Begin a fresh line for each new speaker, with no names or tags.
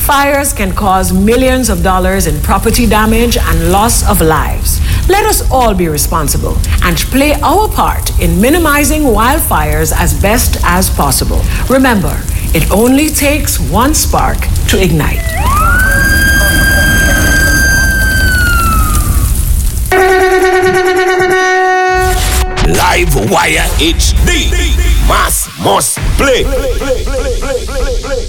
Fires can cause millions of dollars in property damage and loss of lives. Let us all be responsible and play our part in minimizing wildfires as best as possible. Remember, it only takes one spark to ignite.
Live Wire HD. Mass must play.